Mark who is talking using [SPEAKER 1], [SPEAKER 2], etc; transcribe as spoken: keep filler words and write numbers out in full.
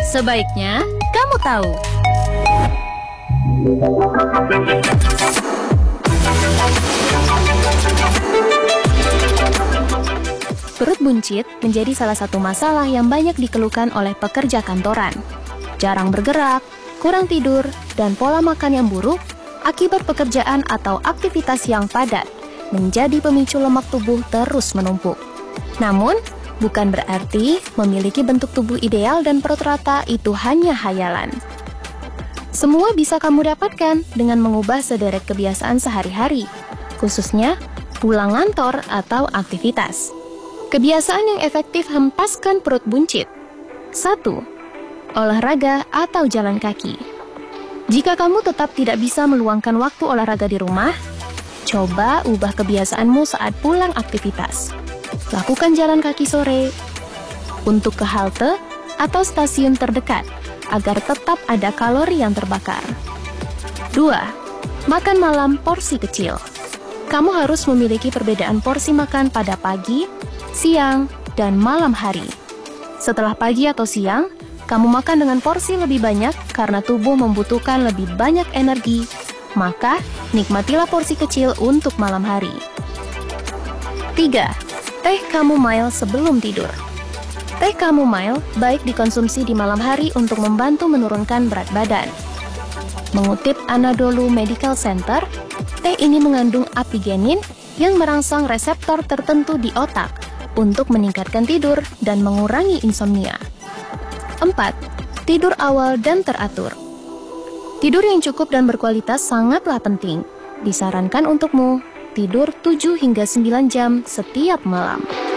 [SPEAKER 1] Sebaiknya kamu tahu. Perut buncit menjadi salah satu masalah yang banyak dikeluhkan oleh pekerja kantoran. Jarang bergerak, kurang tidur, dan pola makan yang buruk akibat pekerjaan atau aktivitas yang padat menjadi pemicu lemak tubuh terus menumpuk. Namun, bukan berarti memiliki bentuk tubuh ideal dan perut rata itu hanya hayalan. Semua bisa kamu dapatkan dengan mengubah sederet kebiasaan sehari-hari, khususnya pulang kantor atau aktivitas. Kebiasaan yang efektif hempaskan perut buncit. satu. Olahraga atau jalan kaki. Jika kamu tetap tidak bisa meluangkan waktu olahraga di rumah, coba ubah kebiasaanmu saat pulang aktivitas. Lakukan jalan kaki sore untuk ke halte atau stasiun terdekat agar tetap ada kalori yang terbakar. dua. Makan malam porsi kecil. Kamu harus memiliki perbedaan porsi makan pada pagi, siang, dan malam hari. Setelah pagi atau siang, kamu makan dengan porsi lebih banyak karena tubuh membutuhkan lebih banyak energi, maka nikmatilah porsi kecil untuk malam hari. tiga. Teh chamomile sebelum tidur. Teh chamomile baik dikonsumsi di malam hari untuk membantu menurunkan berat badan. Mengutip Anadolu Medical Center, teh ini mengandung apigenin yang merangsang reseptor tertentu di otak untuk meningkatkan tidur dan mengurangi insomnia. empat. Tidur awal dan teratur. Tidur yang cukup dan berkualitas sangatlah penting. Disarankan untukmu tidur tujuh hingga sembilan jam setiap malam.